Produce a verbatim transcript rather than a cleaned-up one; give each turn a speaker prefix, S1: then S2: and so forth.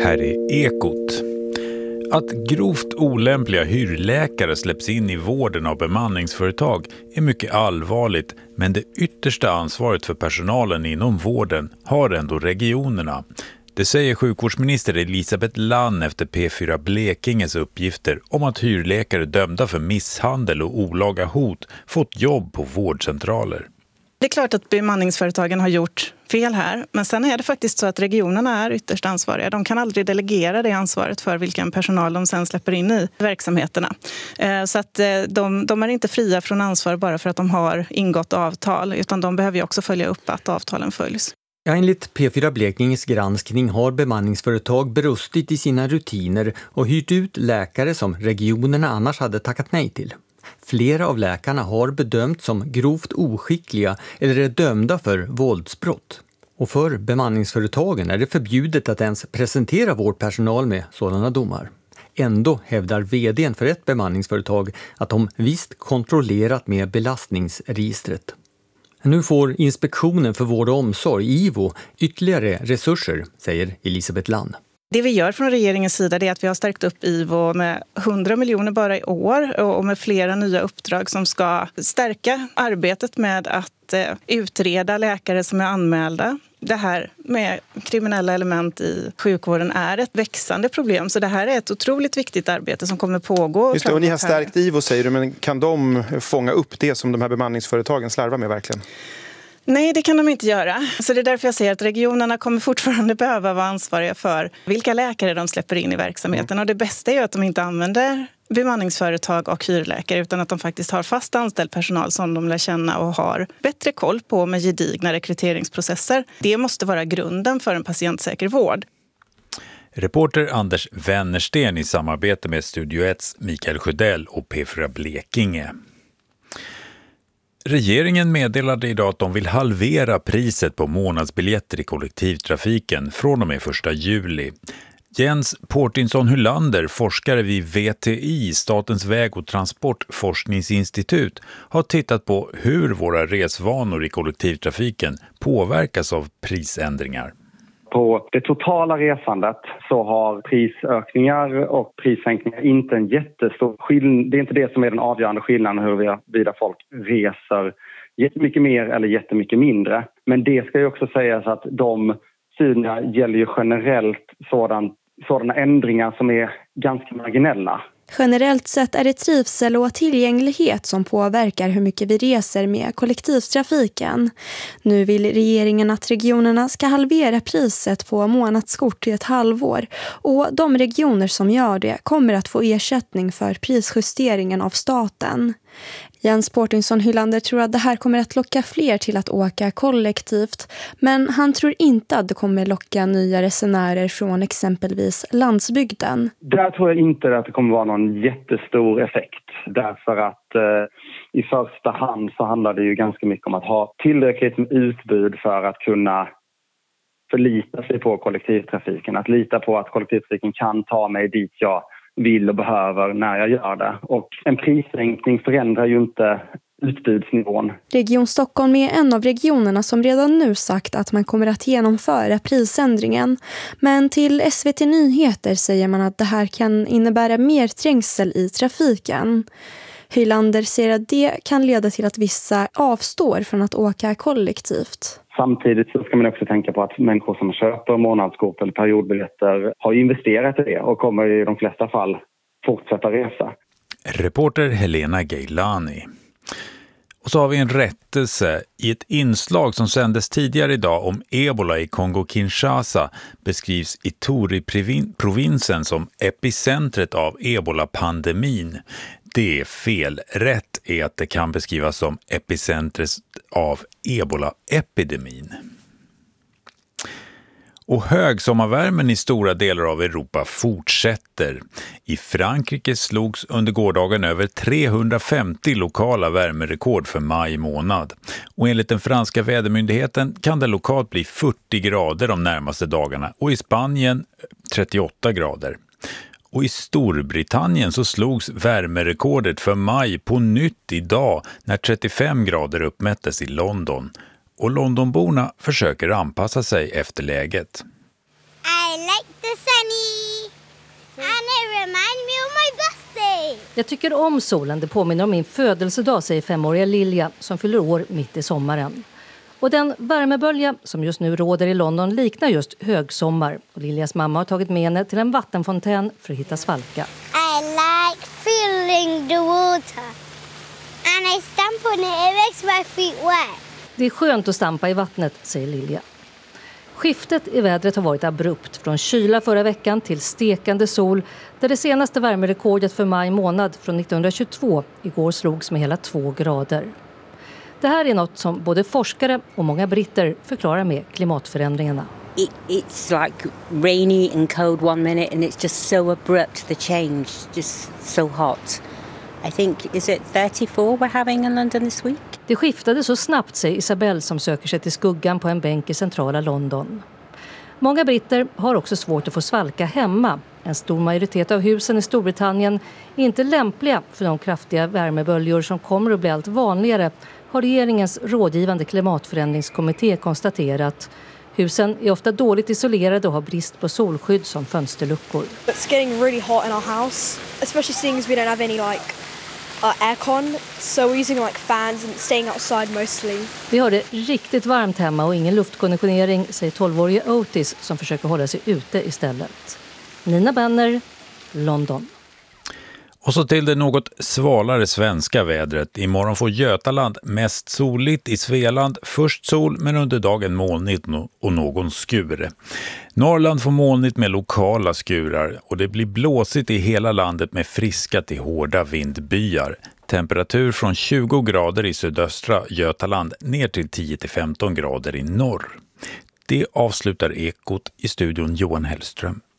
S1: här är Ekot. Att grovt olämpliga hyrläkare släpps in i vården av bemanningsföretag är mycket allvarligt, men det yttersta ansvaret för personalen inom vården har ändå regionerna. Det säger sjukvårdsminister Elisabeth Lann efter P fyra Blekinges uppgifter om att hyrläkare dömda för misshandel och olaga hot fått jobb på vårdcentraler.
S2: Det är klart att bemanningsföretagen har gjort fel här, men sen är det faktiskt så att regionerna är ytterst ansvariga. De kan aldrig delegera det ansvaret för vilken personal de sen släpper in i verksamheterna. Så att de, de är inte fria från ansvar bara för att de har ingått avtal, utan de behöver ju också följa upp att avtalen följs.
S3: Ja, enligt P fyra Blekinges granskning har bemanningsföretag brustit i sina rutiner och hyrt ut läkare som regionerna annars hade tackat nej till. Flera av läkarna har bedömts som grovt oskickliga eller är dömda för våldsbrott. Och för bemanningsföretagen är det förbjudet att ens presentera vårdpersonal med sådana domar. Ändå hävdar vdn för ett bemanningsföretag att de visst kontrollerat med belastningsregistret. Nu får Inspektionen för vård och omsorg, I V O, ytterligare resurser, säger Elisabeth Lann.
S2: Det vi gör från regeringens sida är att vi har stärkt upp I V O med hundra miljoner bara i år och med flera nya uppdrag som ska stärka arbetet med att utreda läkare som är anmälda. Det här med kriminella element i sjukvården är ett växande problem, så det här är ett otroligt viktigt arbete som kommer pågå.
S4: Just det, och ni har stärkt I V O säger du, men kan de fånga upp det som de här bemanningsföretagen slarvar med verkligen?
S2: Nej, det kan de inte göra. Så det är därför jag säger att regionerna kommer fortfarande behöva vara ansvariga för vilka läkare de släpper in i verksamheten. Mm. Och det bästa är att de inte använder bemanningsföretag och hyrläkare, utan att de faktiskt har fast anställd personal som de lär känna och har bättre koll på med gedigna rekryteringsprocesser. Det måste vara grunden för en patientsäker vård.
S1: Reporter Anders Wennersten i samarbete med Studio ett, Mikael Sjödell och P fyra Blekinge. Regeringen meddelade idag att de vill halvera priset på månadsbiljetter i kollektivtrafiken från och med första juli. Jens Portinsson Hylander, forskare vid V T I, Statens väg- och transportforskningsinstitut, har tittat på hur våra resvanor i kollektivtrafiken påverkas av prisändringar.
S5: På det totala resandet så har prisökningar och prissänkningar inte en jättestor skillnad. Det är inte det som är den avgörande skillnaden huruvida folk reser jättemycket mer eller jättemycket mindre. Men det ska ju också sägas att de studierna gäller ju generellt sådan, sådana ändringar som är ganska marginella.
S6: Generellt sett är det trivsel och tillgänglighet som påverkar hur mycket vi reser med kollektivtrafiken. Nu vill regeringen att regionerna ska halvera priset på månadskort i ett halvår, och de regioner som gör det kommer att få ersättning för prisjusteringen av staten. Jens Portinsson Hylander tror att det här kommer att locka fler till att åka kollektivt, men han tror inte att det kommer locka nya resenärer från exempelvis landsbygden.
S5: Där tror jag inte att det kommer vara någon jättestor effekt, därför att eh, i första hand så handlar det ju ganska mycket om att ha tillräckligt med utbud för att kunna förlita sig på kollektivtrafiken, att lita på att kollektivtrafiken kan ta mig dit jag vill och behöver när jag gör det. Och en prissänkning förändrar ju inte utbudsnivån.
S6: Region Stockholm är en av regionerna som redan nu sagt att man kommer att genomföra prisändringen. Men till S V T Nyheter säger man att det här kan innebära mer trängsel i trafiken. Hylander säger att det kan leda till att vissa avstår från att åka kollektivt.
S5: Samtidigt så ska man också tänka på att människor som köper månadskort eller periodbiljetter har investerat i det och kommer i de flesta fall fortsätta resa.
S1: Reporter Helena Gailani. Och så har vi en rättelse. I ett inslag som sändes tidigare idag om ebola i Kongo-Kinshasa beskrivs Ituri-provinsen som epicentret av ebola-pandemin. Det är fel. Rätt är att det kan beskrivas som epicentret av ebola-epidemin. Och högsommarvärmen i stora delar av Europa fortsätter. I Frankrike slogs under gårdagen över trehundrafemtio lokala värmerekord för maj månad. Och enligt den franska vädermyndigheten kan det lokalt bli fyrtio grader de närmaste dagarna och i Spanien trettioåtta grader. Och i Storbritannien så slogs värmerekordet för maj på nytt idag när trettiofem grader uppmättes i London. Och Londonborna försöker anpassa sig efter läget.
S7: I I like the sunny and it reminds me of my birthday.
S8: Jag tycker om solen, det påminner om min födelsedag, säger femåriga Lilja som fyller år mitt i sommaren. Och den värmebölja som just nu råder i London liknar just högsommar. Och Liljas mamma har tagit med henne till en vattenfontän för att hitta svalka.
S7: I like feeling the water and I stamp on it, it makes my feet wet.
S8: Det är skönt att stampa i vattnet, säger Lilja. Skiftet i vädret har varit abrupt från kyla förra veckan till stekande sol där det senaste värmerekordet för maj månad från nittonhundratjugotvå igår slogs med hela två grader. Det här är något som både forskare och många britter förklarar med klimatförändringarna.
S9: It, it's like rainy and cold one minute and it's just so abrupt, the change, just so hot. I think, is it thirty-four we're having in London this week?
S8: Det skiftade så snabbt, säger Isabelle som söker sig till skuggan på en bänk i centrala London. Många britter har också svårt att få svalka hemma. En stor majoritet av husen i Storbritannien är inte lämpliga för de kraftiga värmeböljor som kommer att bli allt vanligare, har regeringens rådgivande klimatförändringskommitté konstaterat. Husen är ofta dåligt isolerade och har brist på solskydd som fönsterluckor.
S10: It's getting really hot in our house, especially seeing as we don't have any like uh, aircon, so we're using like fans and staying outside mostly.
S8: Vi har det riktigt varmt hemma och ingen luftkonditionering, säger tolvårige Otis som försöker hålla sig ute istället. Nina Benner, London.
S1: Och så till det något svalare svenska vädret. Imorgon får Götaland mest soligt, i Svealand först sol men under dagen molnigt och någon skur. Norrland får molnigt med lokala skurar och det blir blåsigt i hela landet med friska till hårda vindbyar. Temperatur från tjugo grader i sydöstra Götaland ner till tio till femton grader i norr. Det avslutar Ekot, i studion Johan Hellström.